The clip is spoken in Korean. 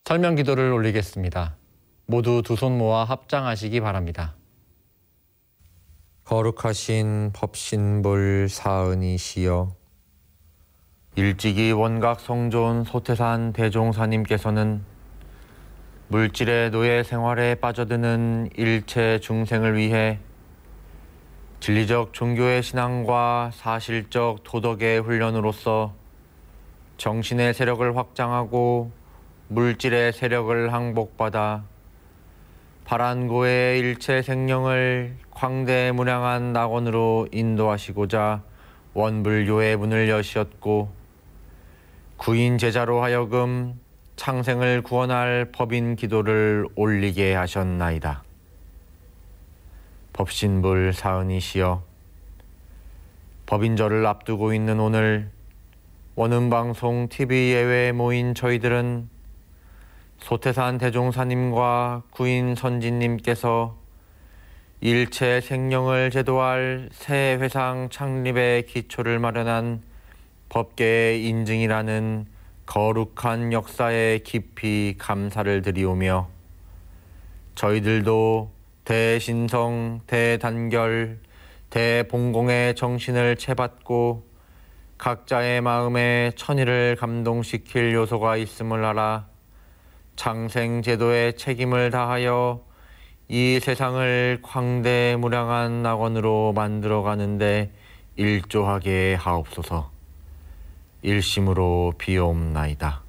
설명 기도를 올리겠습니다. 모두 두 손 모아 합장하시기 바랍니다. 거룩하신 법신불 사은이시여, 일찍이 원각 성존 소태산 대종사님께서는 물질의 노예 생활에 빠져드는 일체 중생을 위해 진리적 종교의 신앙과 사실적 도덕의 훈련으로서 정신의 세력을 확장하고 물질의 세력을 항복받아 파란고의 일체 생령을 광대무량한 낙원으로 인도하시고자 원불교의 문을 여시었고, 구인 제자로 하여금 창생을 구원할 법인 기도를 올리게 하셨나이다. 법신불 사은이시여, 법인절을 앞두고 있는 오늘 원음방송 TV 예외에 모인 저희들은 소태산 대종사님과 구인 선진님께서 일체 생령을 제도할 새 회상 창립의 기초를 마련한 법계의 인증이라는 거룩한 역사에 깊이 감사를 드리오며, 저희들도 대신성, 대단결, 대봉공의 정신을 채받고 각자의 마음에 천의를 감동시킬 요소가 있음을 알아 창생제도의 책임을 다하여 이 세상을 광대무량한 낙원으로 만들어가는데 일조하게 하옵소서. 일심으로 비옵나이다.